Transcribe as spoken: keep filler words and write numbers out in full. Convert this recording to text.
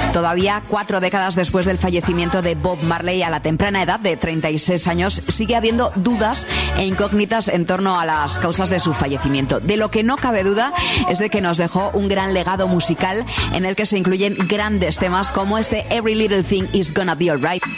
Todavía cuatro décadas después del fallecimiento de Bob Marley a la temprana edad de treinta y seis años, sigue habiendo dudas e incógnitas en torno a las causas de su fallecimiento. De lo que no cabe duda es de que nos dejó un gran legado musical en el que se incluyen grandes temas como este Every Little Thing Is Gonna Be Alright.